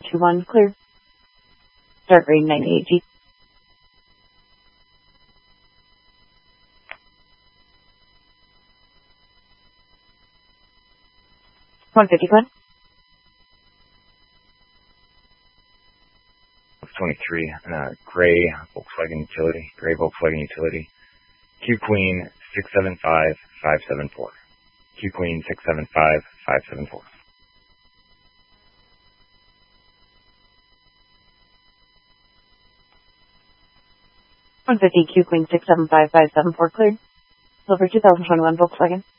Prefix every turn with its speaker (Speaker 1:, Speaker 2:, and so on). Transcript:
Speaker 1: 21 clear. Dark green 98 Jeep. 150 clear.
Speaker 2: 23, gray Volkswagen utility. Q Queen 675574. Q Queen 675574.
Speaker 1: 150 Q Queen 675574 cleared. Silver 2021 Volkswagen.